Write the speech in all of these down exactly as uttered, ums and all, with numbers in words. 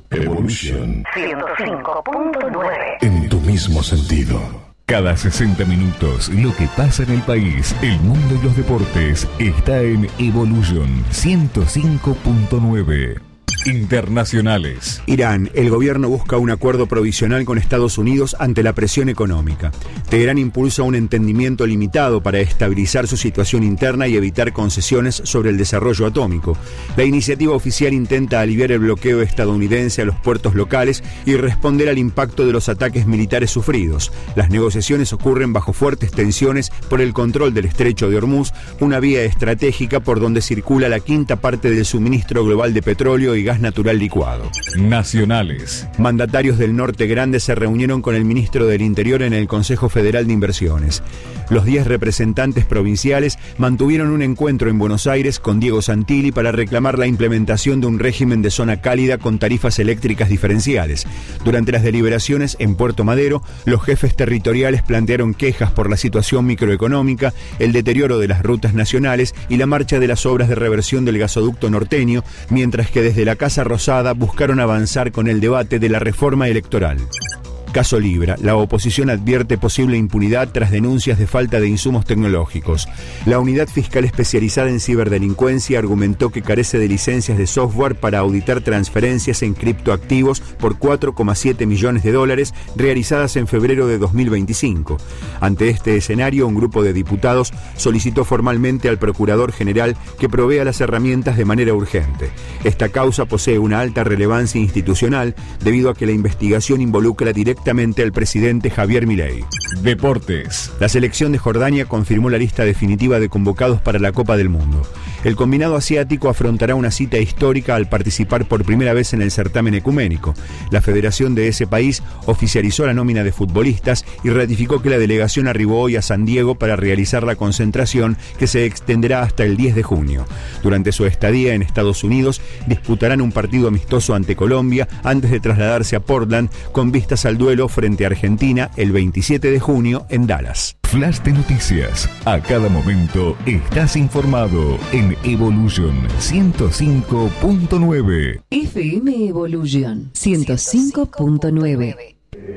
Evolution ciento cinco punto nueve. En tu mismo sentido. Cada sesenta minutos, lo que pasa en el país, el mundo y los deportes está en Evolution ciento cinco punto nueve. Internacionales. Irán. El gobierno busca un acuerdo provisional con Estados Unidos ante la presión económica. Teherán impulsa un entendimiento limitado para estabilizar su situación interna y evitar concesiones sobre el desarrollo atómico. La iniciativa oficial intenta aliviar el bloqueo estadounidense a los puertos locales y responder al impacto de los ataques militares sufridos. Las negociaciones ocurren bajo fuertes tensiones por el control del estrecho de Hormuz, una vía estratégica por donde circula la quinta parte del suministro global de petróleo y gas natural licuado. Nacionales. Mandatarios del Norte Grande se reunieron con el ministro del Interior en el Consejo Federal de Inversiones. Los diez representantes provinciales mantuvieron un encuentro en Buenos Aires con Diego Santilli para reclamar la implementación de un régimen de zona cálida con tarifas eléctricas diferenciales. Durante las deliberaciones en Puerto Madero, los jefes territoriales plantearon quejas por la situación microeconómica, el deterioro de las rutas nacionales y la marcha de las obras de reversión del gasoducto norteño, mientras que desde la Casa Rosada buscaron avanzar con el debate de la reforma electoral. Caso Libra. La oposición advierte posible impunidad tras denuncias de falta de insumos tecnológicos. La unidad fiscal especializada en ciberdelincuencia argumentó que carece de licencias de software para auditar transferencias en criptoactivos por cuatro coma siete millones de dólares realizadas en febrero de dos mil veinticinco. Ante este escenario, un grupo de diputados solicitó formalmente al Procurador General que provea las herramientas de manera urgente. Esta causa posee una alta relevancia institucional debido a que la investigación involucra directamente al presidente Javier Milei. Deportes. La selección de Jordania confirmó la lista definitiva de convocados para la Copa del Mundo. El combinado asiático afrontará una cita histórica al participar por primera vez en el certamen ecuménico. La federación de ese país oficializó la nómina de futbolistas y ratificó que la delegación arribó hoy a San Diego para realizar la concentración que se extenderá hasta el diez de junio. Durante su estadía en Estados Unidos, disputarán un partido amistoso ante Colombia antes de trasladarse a Portland con vistas al duelo frente a Argentina el veintisiete de junio en Dallas. Flash de noticias. A cada momento estás informado en Evolution ciento cinco punto nueve. F M Evolution ciento cinco punto nueve.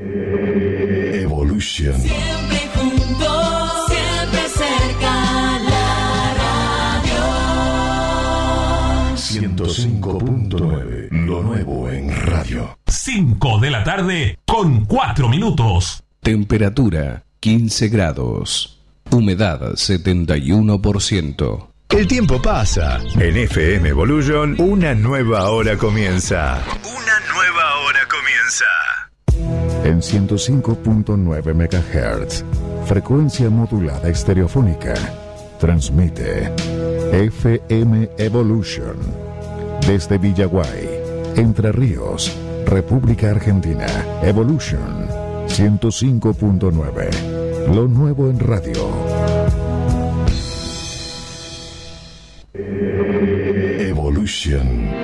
Evolution. Siempre juntos, siempre cerca, la radio. ciento cinco punto nueve. Lo nuevo en radio. cinco de la tarde con cuatro minutos. Temperatura quince grados. Humedad setenta y uno por ciento. El tiempo pasa. En F M Evolution, una nueva hora comienza. Una nueva hora comienza. En ciento cinco punto nueve megahertz. Frecuencia modulada estereofónica. Transmite F M Evolution. Desde Villaguay, Entre Ríos, República Argentina. Evolution ciento cinco punto nueve. Lo nuevo en radio. Evolution.